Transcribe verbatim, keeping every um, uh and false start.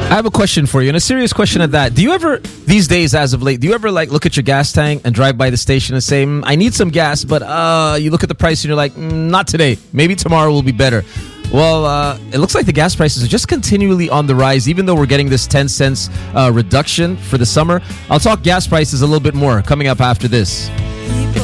I have a question for you, and a serious question at that. Do you ever, these days as of late, do you ever like look at your gas tank and drive by the station and say, mm, I need some gas, but uh, you look at the price and you're like, mm, not today. Maybe tomorrow will be better. Well, uh, it looks like the gas prices are just continually on the rise, even though we're getting this ten cents uh, reduction for the summer. I'll talk gas prices a little bit more coming up after this.